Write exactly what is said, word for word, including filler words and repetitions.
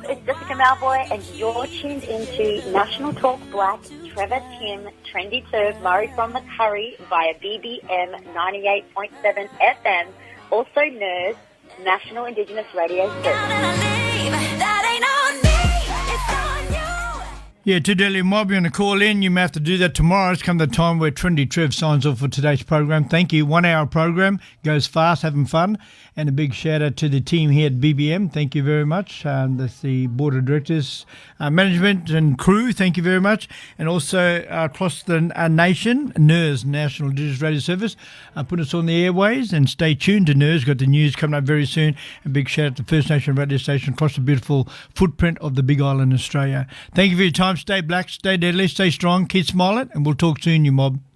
it's Jessica Malboy, and you're tuned into National Talk Black, Trevor Tim, Trendy Turv, Murray from the Curry via B B M ninety-eight point seven F M, also N E R S, National Indigenous Radio Service. Yeah, to Delhi Mob, you're going to call in. You may have to do that tomorrow. It's come the time where Trendy Trev signs off for today's program. Thank you. One hour program. Goes fast, having fun. And a big shout out to the team here at B B M. Thank you very much. Um, that's the board of directors, uh, management and crew. Thank you very much. And also uh, across the uh, nation, N E R S, National Indigenous Radio Service, uh, put us on the airways. And stay tuned to N E R S. Got the news coming up very soon. A big shout out to First Nation radio station across the beautiful footprint of the Big Island, Australia. Thank you for your time. Stay black, stay deadly, stay strong, keep smiling, and we'll talk soon, you mob.